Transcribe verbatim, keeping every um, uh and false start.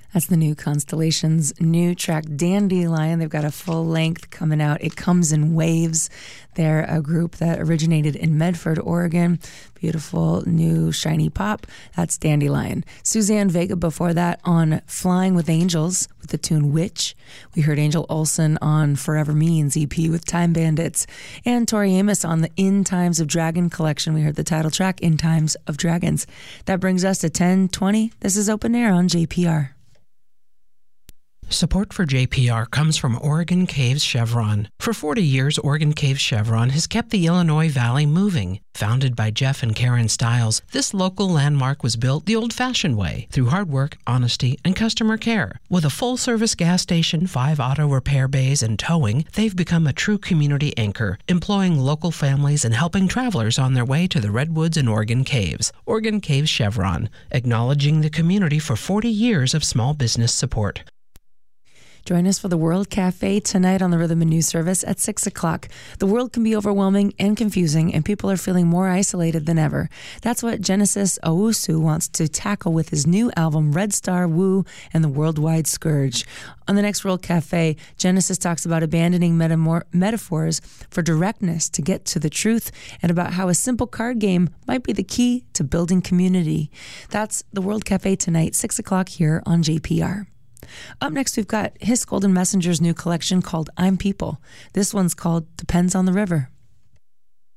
That's the new Constellation's new track, Dandelion. They've got a full length coming out. It comes in waves. They're a group that originated in Medford, Oregon. Beautiful new shiny pop. That's Dandelion. Suzanne Vega before that on Flying with Angels with the tune Witch. We heard Angel Olsen on Forever Means E P with Time Bandits. And Tori Amos on the In Times of Dragon collection. We heard the title track, In Times of Dragons. That brings us to ten twenty. This is Open Air on J P R. Support for J P R comes from Oregon Caves Chevron. For forty years, Oregon Caves Chevron has kept the Illinois Valley moving. Founded by Jeff and Karen Stiles, this local landmark was built the old-fashioned way, through hard work, honesty, and customer care. With a full-service gas station, five auto repair bays, and towing, they've become a true community anchor, employing local families and helping travelers on their way to the Redwoods and Oregon Caves. Oregon Caves Chevron, acknowledging the community for forty years of small business support. Join us for the World Cafe tonight on the Rhythm and News Service at six o'clock. The world can be overwhelming and confusing, and people are feeling more isolated than ever. That's what Genesis Owusu wants to tackle with his new album, Red Star Wu and the Worldwide Scourge. On the next World Cafe, Genesis talks about abandoning metamor- metaphors for directness to get to the truth, and about how a simple card game might be the key to building community. That's the World Cafe tonight, six o'clock here on J P R. Up next, we've got Hiss Golden Messenger's new collection called I'm People. This one's called Depends on the River.